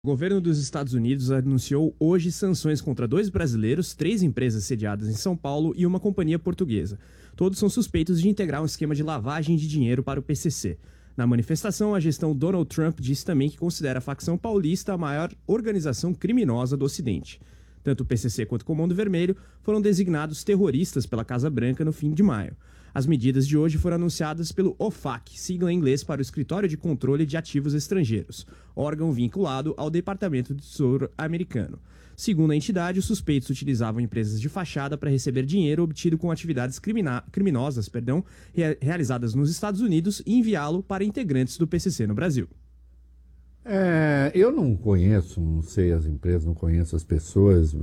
O governo dos Estados Unidos anunciou hoje sanções contra 2 brasileiros, 3 empresas sediadas em São Paulo e uma companhia portuguesa. Todos são suspeitos de integrar um esquema de lavagem de dinheiro para o PCC. Na manifestação, a gestão Donald Trump disse também que considera a facção paulista a maior organização criminosa do Ocidente. Tanto o PCC quanto o Comando Vermelho foram designados terroristas pela Casa Branca no fim de maio. As medidas de hoje foram anunciadas pelo OFAC, sigla em inglês para o Escritório de Controle de Ativos Estrangeiros, órgão vinculado ao Departamento do Tesouro americano. Segundo a entidade, os suspeitos utilizavam empresas de fachada para receber dinheiro obtido com atividades criminosas, realizadas nos Estados Unidos e enviá-lo para integrantes do PCC no Brasil. Eu não conheço, não sei as empresas, não conheço as pessoas.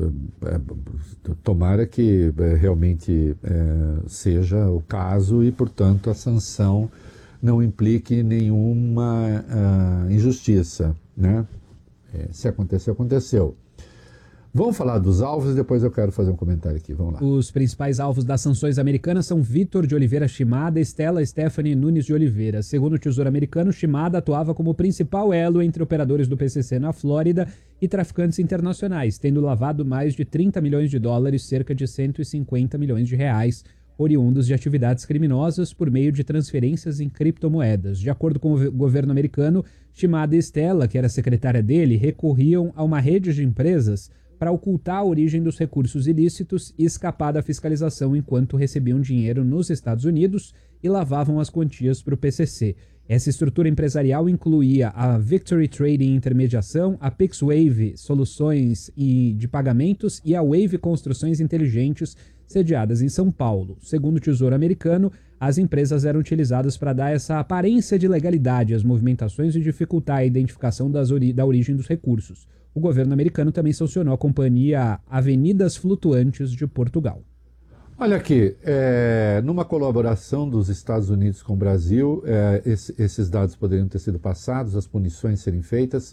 Tomara que realmente seja o caso e, portanto, a sanção não implique nenhuma injustiça, né? Se aconteceu, aconteceu. Vamos falar dos alvos e depois eu quero fazer um comentário aqui. Vamos lá. Os principais alvos das sanções americanas são Vitor de Oliveira Shimada e Stella Stephanie Nunes de Oliveira. Segundo o Tesouro americano, Shimada atuava como principal elo entre operadores do PCC na Flórida e traficantes internacionais, tendo lavado mais de 30 milhões de dólares, cerca de 150 milhões de reais, oriundos de atividades criminosas por meio de transferências em criptomoedas. De acordo com o governo americano, Shimada e Stella, que era secretária dele, recorriam a uma rede de empresas para ocultar a origem dos recursos ilícitos e escapar da fiscalização enquanto recebiam dinheiro nos Estados Unidos e lavavam as quantias para o PCC. Essa estrutura empresarial incluía a Victory Trading Intermediação, a PixWave Soluções de Pagamentos e a Wave Construções Inteligentes, sediadas em São Paulo. Segundo o Tesouro americano, as empresas eram utilizadas para dar essa aparência de legalidade às movimentações e dificultar a identificação da origem dos recursos. O governo americano também sancionou a companhia Avenidas Flutuantes de Portugal. Olha aqui, numa colaboração dos Estados Unidos com o Brasil, esses dados poderiam ter sido passados, as punições serem feitas.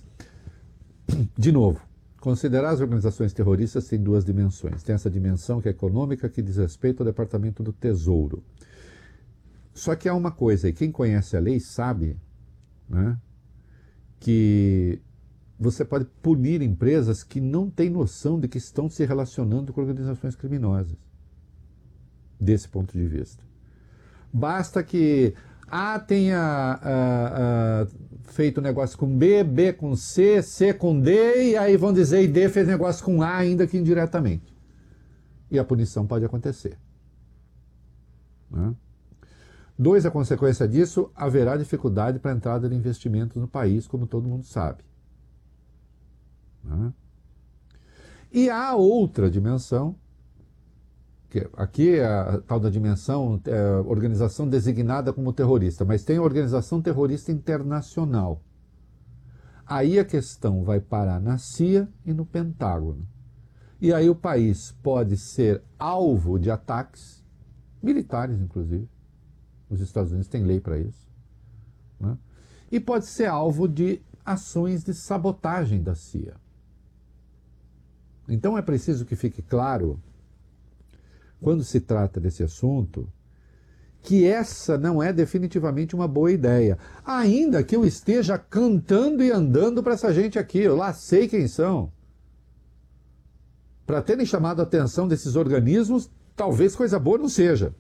De novo, considerar as organizações terroristas tem duas dimensões. Tem essa dimensão que é econômica, que diz respeito ao Departamento do Tesouro. Só que há uma coisa, e quem conhece a lei sabe, né, que você pode punir empresas que não têm noção de que estão se relacionando com organizações criminosas. Desse ponto de vista. Basta que A tenha feito negócio com B, B com C, C com D, e aí vão dizer e D fez negócio com A, ainda que indiretamente. E a punição pode acontecer. Né? 2, a consequência disso, haverá dificuldade para a entrada de investimentos no país, como todo mundo sabe. E há outra dimensão, que aqui é a tal da dimensão organização designada como terrorista, mas tem a organização terrorista internacional. Aí a questão vai parar na CIA e no Pentágono. E aí o país pode ser alvo de ataques, militares inclusive, os Estados Unidos têm lei para isso, né? E pode ser alvo de ações de sabotagem da CIA. Então é preciso que fique claro, quando se trata desse assunto, que essa não é definitivamente uma boa ideia. Ainda que eu esteja cantando e andando para essa gente aqui, eu lá sei quem são. Para terem chamado a atenção desses organismos, talvez coisa boa não seja.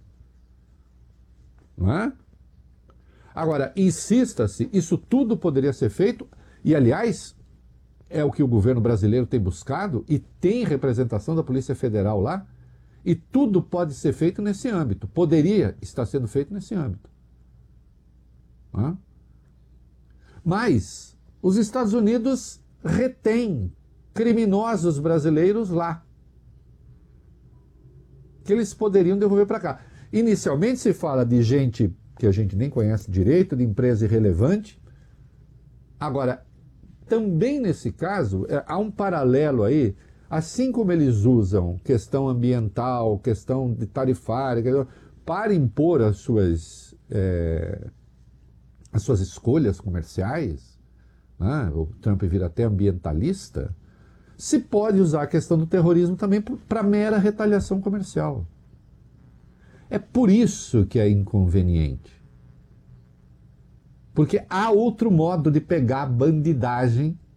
Não é? Agora, insista-se, isso tudo poderia ser feito, e aliás, é o que o governo brasileiro tem buscado e tem representação da Polícia Federal lá, e tudo pode ser feito nesse âmbito. Poderia estar sendo feito nesse âmbito. Mas os Estados Unidos retêm criminosos brasileiros lá, que eles poderiam devolver para cá. Inicialmente se fala de gente que a gente nem conhece direito, de empresa irrelevante. Agora, também nesse caso, há um paralelo aí, assim como eles usam questão ambiental, questão de tarifária, para impor as suas escolhas comerciais, né? O Trump vira até ambientalista, se pode usar a questão do terrorismo também para mera retaliação comercial. É por isso que é inconveniente. Porque há outro modo de pegar a bandidagem